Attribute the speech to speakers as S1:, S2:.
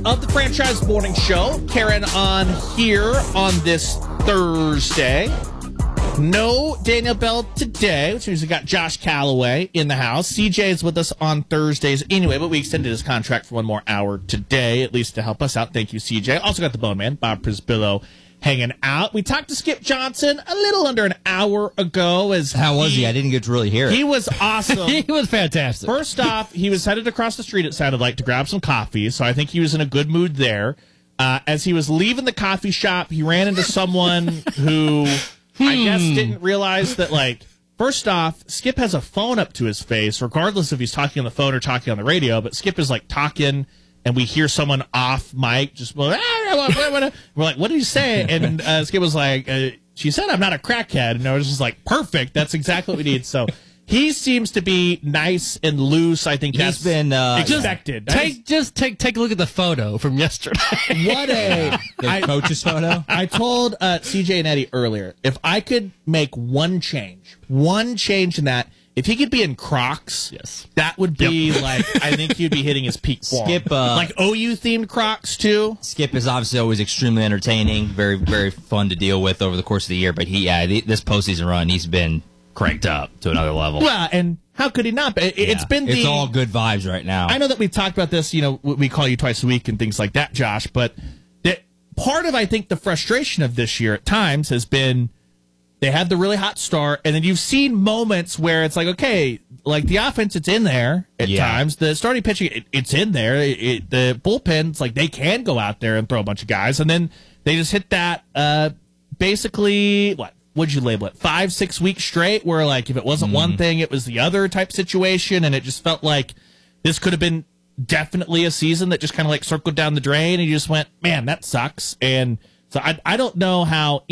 S1: of the Franchise Morning Show. Karen on here on this Thursday. No Daniel Bell today, which means we got Josh Calloway in the house. CJ is with us on Thursdays anyway, but we extended his contract for one more hour today, at least to help us out. Thank you, CJ. Also got the Bone Man, Bob Prisbillo, hanging out. We talked to Skip Johnson a little under an hour ago.
S2: How was he? I didn't get to really hear it.
S1: He was awesome.
S3: He was fantastic.
S1: First off, he was headed across the street, it sounded like, to grab some coffee, so I think he was in a good mood there. As he was leaving the coffee shop, he ran into someone who I guess didn't realize that, like, first off, Skip has a phone up to his face, regardless if he's talking on the phone or talking on the radio, but Skip is, like, talking, and we hear someone off mic just, we're like, what did he say? And Skip was like, she said I'm not a crackhead. And I was just like, perfect. That's exactly what we need. So he seems to be nice and loose. I think that's been expected.
S3: Take a look at the photo from yesterday.
S1: What
S2: the coach's photo?
S1: I told CJ and Eddie earlier, if I could make one change in that, if he could be in Crocs,
S3: yes,
S1: that would be like, I think he'd be hitting his peak form.
S2: Skip,
S1: like OU themed Crocs too.
S2: Skip is obviously always extremely entertaining, very, very fun to deal with over the course of the year. But this postseason run, he's been cranked up to another level.
S1: Well, and how could he not be? It's
S2: all good vibes right now.
S1: I know that we've talked about this, we call you twice a week and things like that, Josh, but part of, I think, the frustration of this year at times has been they had the really hot start, and then you've seen moments where it's like, okay, like the offense, it's in there at times. The starting pitching, it's in there. The bullpen's like they can go out there and throw a bunch of guys, and then they just hit that basically, what would you label it, 5-6 weeks straight, where like if it wasn't one thing, it was the other type situation, and it just felt like this could have been definitely a season that just kind of like circled down the drain, and you just went, man, that sucks. And so I don't know how